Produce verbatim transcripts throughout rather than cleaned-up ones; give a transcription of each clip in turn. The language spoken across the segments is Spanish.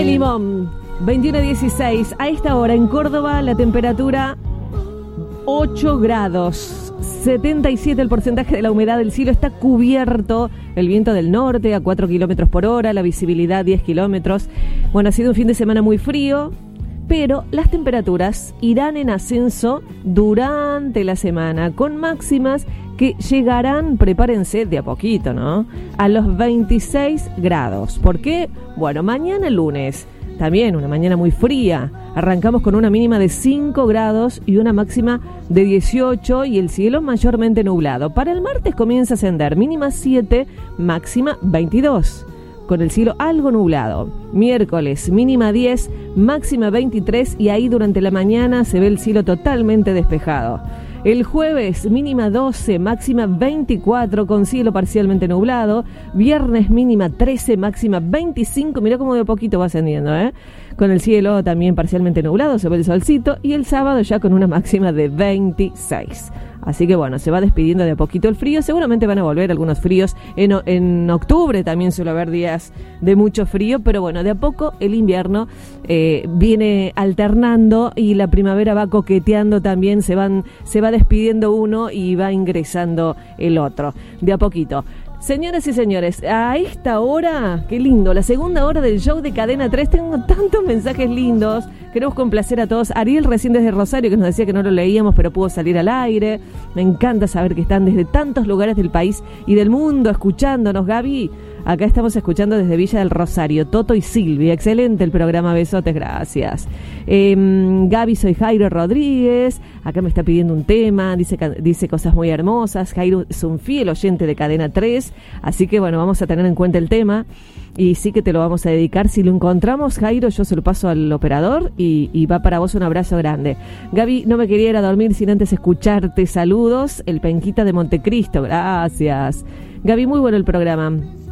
Limón, veintiuno dieciséis. A esta hora en Córdoba la temperatura ocho grados, setenta y siete el porcentaje de la humedad del cielo, está cubierto, el viento del norte a cuatro kilómetros por hora, la visibilidad diez kilómetros. Bueno, ha sido un fin de semana muy frío, pero las temperaturas irán en ascenso durante la semana, con máximas que llegarán, prepárense de a poquito, ¿no?, a los veintiséis grados. ¿Por qué? Bueno, mañana lunes, también una mañana muy fría. Arrancamos con una mínima de cinco grados y una máxima de dieciocho y el cielo mayormente nublado. Para el martes comienza a ascender, mínima siete, máxima veintidós, con el cielo algo nublado. Miércoles, mínima diez, máxima veintitrés y ahí durante la mañana se ve el cielo totalmente despejado. El jueves, mínima doce, máxima veinticuatro, con cielo parcialmente nublado. Viernes, mínima trece, máxima veinticinco. Mirá cómo de poquito va ascendiendo, ¿eh? Con el cielo también parcialmente nublado, se ve el solcito. Y el sábado ya con una máxima de veintiséis. Así que bueno, se va despidiendo de a poquito el frío. Seguramente van a volver algunos fríos. En, en octubre también suele haber días de mucho frío. Pero bueno, de a poco el invierno eh, viene alternando y la primavera va coqueteando también. Se, van, se va despidiendo uno y va ingresando el otro. De a poquito. Señoras y señores, a esta hora, qué lindo, la segunda hora del show de Cadena tres, tengo tantos mensajes lindos, queremos complacer a todos. Ariel recién desde Rosario, que nos decía que no lo leíamos, pero pudo salir al aire. Me encanta saber que están desde tantos lugares del país y del mundo escuchándonos. Gaby, acá estamos escuchando desde Villa del Rosario, Toto y Silvia, excelente el programa, besotes, gracias. Eh, Gaby, soy Jairo Rodríguez, acá me está pidiendo un tema, dice, dice cosas muy hermosas. Jairo es un fiel oyente de Cadena tres, así que bueno, vamos a tener en cuenta el tema y sí que te lo vamos a dedicar. Si lo encontramos, Jairo, yo se lo paso al operador y, y va para vos un abrazo grande. Gaby, no me quería ir a dormir sin antes escucharte. Saludos, el Penquita de Montecristo, gracias. Gaby, muy bueno el programa.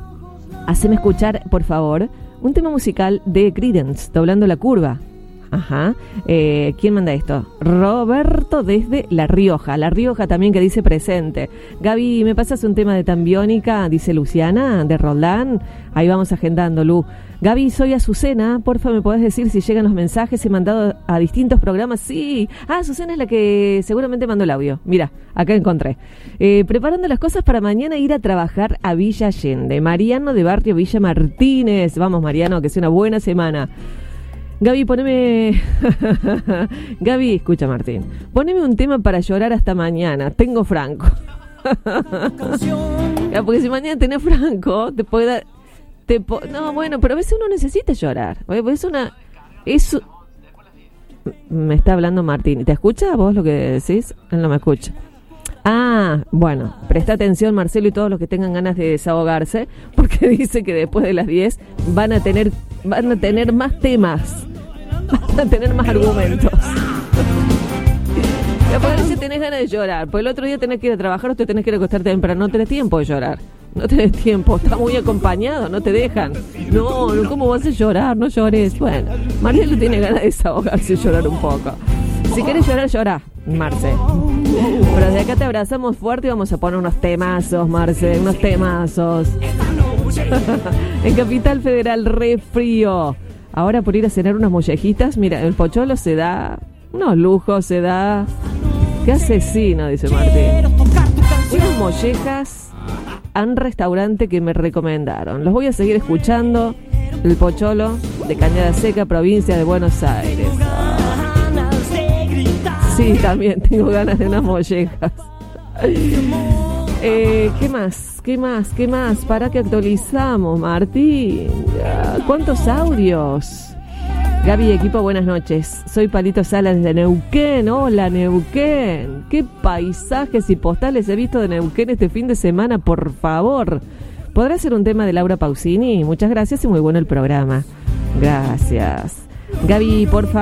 Haceme escuchar, por favor, un tema musical de Creedence, Doblando la Curva. Ajá. Eh, ¿Quién manda esto? Roberto desde La Rioja. La Rioja también, que dice presente. Gaby, ¿me pasas un tema de Tambiónica? Dice Luciana, de Roldán. Ahí vamos agendando, Lu. Gaby, soy Azucena. Porfa, ¿me podés decir si llegan los mensajes? He mandado a distintos programas. Sí. Ah, Azucena es la que seguramente mandó el audio. Mira, acá encontré. Eh, preparando las cosas para mañana ir a trabajar a Villa Allende. Mariano de Barrio Villa Martínez. Vamos, Mariano, que sea una buena semana. Gaby, poneme... Gaby, escucha, Martín. Poneme un tema para llorar hasta mañana. Tengo Franco. Porque si mañana tenés Franco, te puede dar... Te po... No, bueno, pero a veces uno necesita llorar. Es una... Es... Me está hablando Martín. ¿Te escucha vos lo que decís? Él no me escucha. Ah, bueno, presta atención, Marcelo, y todos los que tengan ganas de desahogarse, porque dice que después de las diez van a tener van a tener más temas, van a tener más argumentos. Después dice tenés ganas de llorar, pues el otro día tenés que ir a trabajar o te tenés que ir a acostarte temprano, no tenés tiempo de llorar, no tenés tiempo, está muy acompañado, no te dejan. No, ¿cómo vas a llorar? No llores. Bueno, Marcelo tiene ganas de desahogarse y llorar un poco. Si querés llorar, llorá, Marce. Pero desde acá te abrazamos fuerte y vamos a poner unos temazos, Marce, unos temazos. En Capital Federal, re frío. Ahora por ir a cenar unas mollejitas, mira, el pocholo se da unos lujos, se da... ¡Qué asesino!, dice Martín. Unas mollejas a un restaurante que me recomendaron. Los voy a seguir escuchando. El pocholo de Cañada Seca, provincia de Buenos Aires. Sí, también tengo ganas de unas mollejas. Eh, ¿Qué más? ¿Qué más? ¿Qué más? ¿Para qué actualizamos, Martín? ¿Cuántos audios? Gaby, equipo, buenas noches. Soy Palito Salas desde Neuquén. Hola, Neuquén. ¿Qué paisajes y postales he visto de Neuquén este fin de semana? Por favor. ¿Podrá ser un tema de Laura Pausini? Muchas gracias y muy bueno el programa. Gracias. Gaby, por favor.